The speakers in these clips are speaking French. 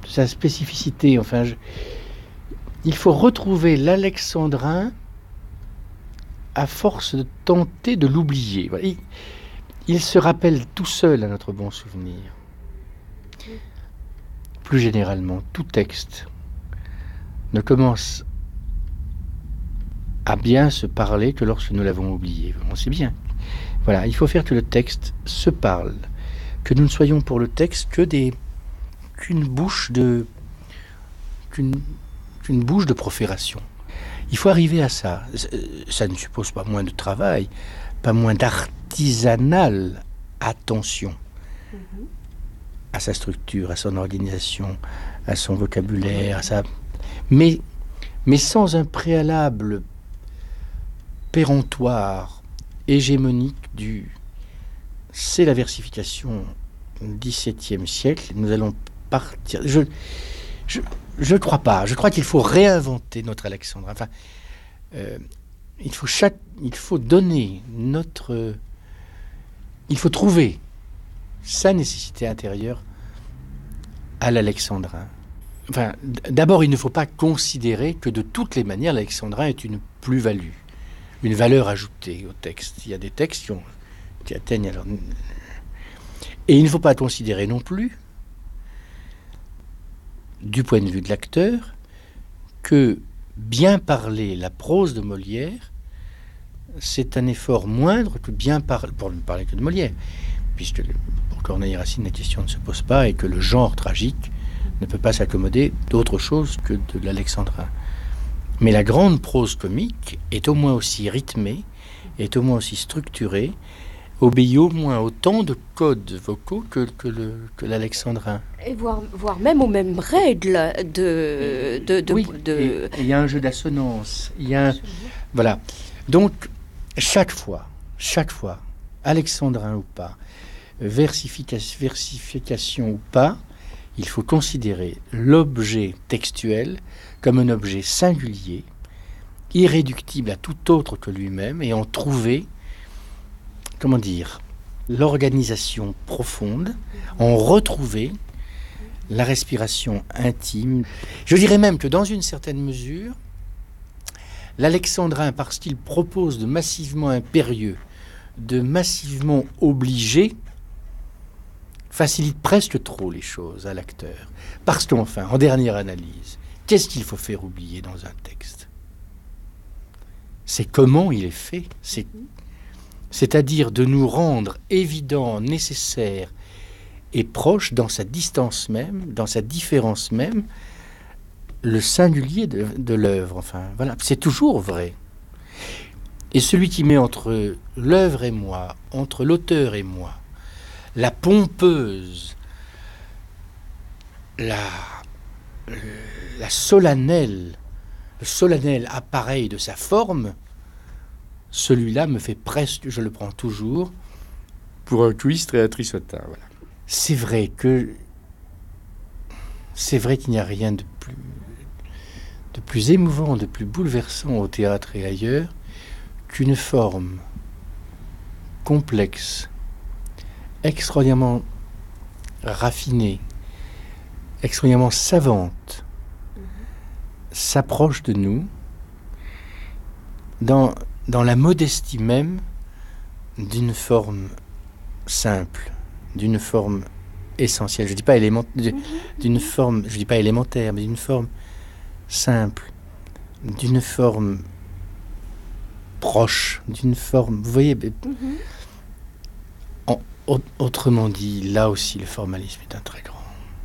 sa spécificité. Enfin, il faut retrouver l'alexandrin à force de tenter de l'oublier. Voilà. Il se rappelle tout seul à notre bon souvenir. Plus généralement, tout texte ne commence à bien se parler que lorsque nous l'avons oublié. On sait bien. Voilà, il faut faire que le texte se parle, que nous ne soyons pour le texte qu'une bouche de profération. Il faut arriver à ça. Ça ne suppose pas moins de travail, pas moins d'artisanale attention à sa structure, à son organisation, à son vocabulaire, mais sans un préalable péremptoire, hégémonique c'est la versification du XVIIe siècle. Nous allons partir. Je ne crois pas. Je crois qu'il faut réinventer notre alexandrin. Enfin, il faut donner il faut trouver sa nécessité intérieure à l'alexandrin. Enfin, d'abord, il ne faut pas considérer que de toutes les manières, l'alexandrin est une plus-value, une valeur ajoutée au texte. Il y a des textes qui atteignent alors. Et il ne faut pas considérer non plus, du point de vue de l'acteur, que bien parler la prose de Molière, c'est un effort moindre que bien parler, pour ne parler que de Molière, puisque pour Corneille-Racine, la question ne se pose pas et que le genre tragique ne peut pas s'accommoder d'autre chose que de l'alexandrin. Mais la grande prose comique est au moins aussi rythmée, est au moins aussi structurée, obéit au moins autant de codes vocaux que l'alexandrin. Et voire même aux mêmes règles Oui, il y a un jeu d'assonance. Voilà. Donc, chaque fois, alexandrin ou pas, versification ou pas, il faut considérer l'objet textuel comme un objet singulier, irréductible à tout autre que lui-même, et en trouver, l'organisation profonde, en retrouver la respiration intime. Je dirais même que dans une certaine mesure, l'alexandrin, parce qu'il propose de massivement impérieux, de massivement obligé, facilite presque trop les choses à l'acteur. Parce qu'enfin, en dernière analyse, qu'est-ce qu'il faut faire oublier dans un texte? C'est comment il est fait. C'est-à-dire de nous rendre évident, nécessaire et proche dans sa distance même, dans sa différence même, le singulier de l'œuvre. Enfin, voilà, c'est toujours vrai. Et celui qui met entre l'œuvre et moi, entre l'auteur et moi, la pompeuse, le solennel appareil de sa forme, celui-là me fait presque, je le prends toujours, pour un cuistre et un trissotin. Voilà. C'est vrai qu'il n'y a rien de plus émouvant, de plus bouleversant au théâtre et ailleurs qu'une forme complexe, extraordinairement raffinée, extraordinairement savante, s'approche de nous dans la modestie même d'une forme simple, d'une forme essentielle. Je dis pas d'une forme, je dis pas élémentaire, mais d'une forme simple, d'une forme proche, d'une forme. Vous voyez. Autrement dit, là aussi, le formalisme est un très grand.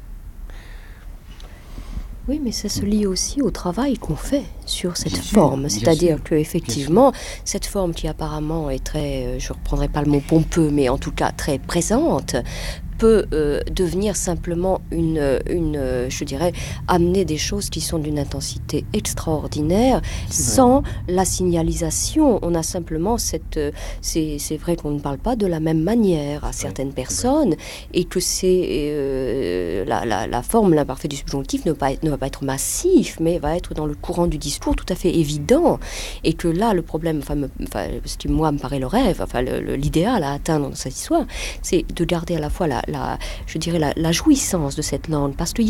Oui, mais ça se lie aussi au travail qu'on fait sur cette forme. C'est-à-dire qu'effectivement, cette forme qui apparemment est très, je ne reprendrai pas le mot pompeux, mais en tout cas très présente, peut devenir simplement je dirais, amener des choses qui sont d'une intensité extraordinaire sans la signalisation. On a simplement c'est vrai qu'on ne parle pas de la même manière à certaines personnes et que c'est la forme, l'imparfait du subjonctif ne va pas être massif, mais va être dans le courant du discours tout à fait évident. Et que là, le problème, ce qui moi me paraît le rêve, l'idéal à atteindre dans cette histoire, c'est de garder à la fois la jouissance de cette langue, parce qu'il